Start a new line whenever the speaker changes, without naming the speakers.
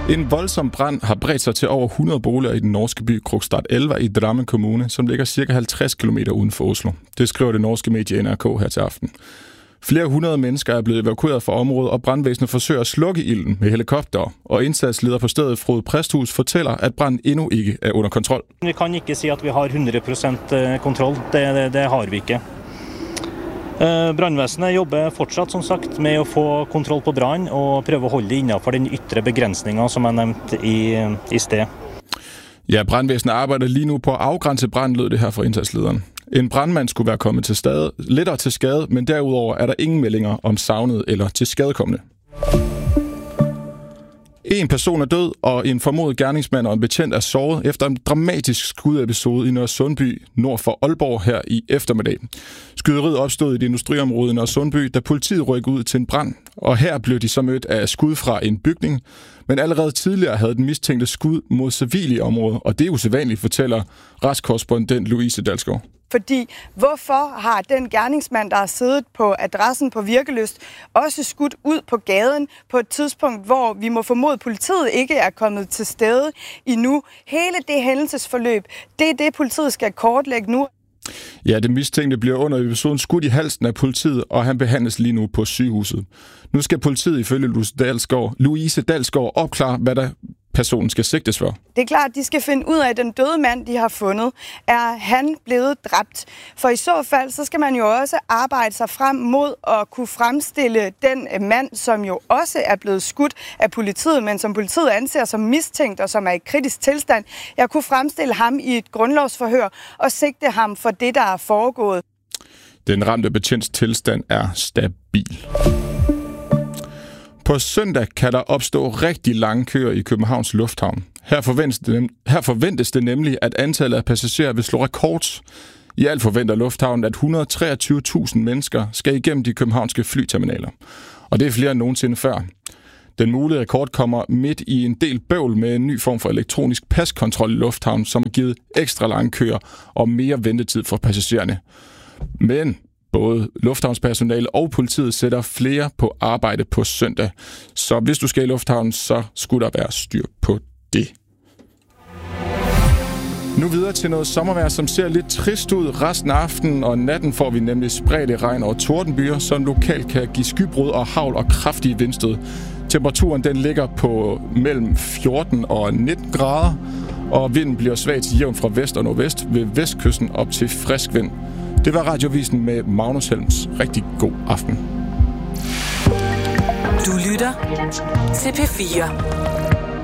En voldsom brand har bredt sig til over 100 boliger i den norske by Krokstad Elva i Drammen Kommune, som ligger ca. 50 km uden for Oslo. Det skriver det norske medie NRK her til aften. Flere hundrede mennesker er blevet evakueret fra området, og brandvæsenet forsøger at slukke ilden med helikopter. Og indsatsleder på stedet, Frode Præsthus, fortæller, at branden endnu ikke er under kontrol.
Vi kan ikke sige, at vi har 100% kontrol. Det har vi ikke. Brandvæsenet jobber fortsat, som sagt, med at få kontrol på brand og prøve at holde det inden for den ytre begrænsninger, som er nævnt i sted.
Ja, brandvæsenet arbejder lige nu på at afgrænse brand, lød det her fra indsatslederen. En brandmand skulle være kommet lettere til skade, men derudover er der ingen meldinger om savnet eller til skadekommende. En person er død, og en formodet gerningsmand og en betjent er såret efter en dramatisk skudepisode i Nørresundby, nord for Aalborg her i eftermiddag. Skyderiet opstod i det industriområde i Nørresundby, da politiet rykkede ud til en brand, og her blev de så mødt af skud fra en bygning. Men allerede tidligere havde den mistænkte skud mod civile i området, og det er usædvanligt, fortæller retskorrespondent Louise Dalsgaard.
Fordi hvorfor har den gerningsmand, der har siddet på adressen på Virkelyst, også skudt ud på gaden på et tidspunkt, hvor vi må formode, at politiet ikke er kommet til stede endnu? Hele det hændelsesforløb, det er det, politiet skal kortlægge nu.
Ja, det mistænkte bliver under episoden skudt i halsen af politiet, og han behandles lige nu på sygehuset. Nu skal politiet ifølge Louise Dalsgaard opklare, hvad der personen skal sigtes for.
Det er klart, at de skal finde ud af, at den døde mand, de har fundet, er han blevet dræbt. For i så fald, så skal man jo også arbejde sig frem mod at kunne fremstille den mand, som jo også er blevet skudt af politiet, men som politiet anser som mistænkt og som er i kritisk tilstand. Jeg kunne fremstille ham i et grundlovsforhør og sigte ham for det, der er foregået.
Den ramte betjents tilstand er stabil. På søndag kan der opstå rigtig lange køer i Københavns Lufthavn. Her forventes det nemlig, at antallet af passagerer vil slå rekord. I alt forventer lufthavnen, at 123.000 mennesker skal igennem de københavnske flyterminaler. Og det er flere end nogensinde før. Den mulige rekord kommer midt i en del bøvl med en ny form for elektronisk paskontrol i lufthavnen, som har givet ekstra lange køer og mere ventetid for passagererne. Men både lufthavnspersonale og politiet sætter flere på arbejde på søndag. Så hvis du skal i lufthavnen, så skulle der være styr på det. Nu videre til noget sommervejr, som ser lidt trist ud. Resten af aftenen og natten får vi nemlig spredte regn og tordenbyer, som lokalt kan give skybrud og hagl og kraftige vindstød. Temperaturen den ligger på mellem 14 og 19 grader, og vinden bliver svag til jævn fra vest og nordvest ved vestkysten op til frisk vind. Det var Radiovisen med Magnus Helms. Rigtig god aften.
Du lytter til P4.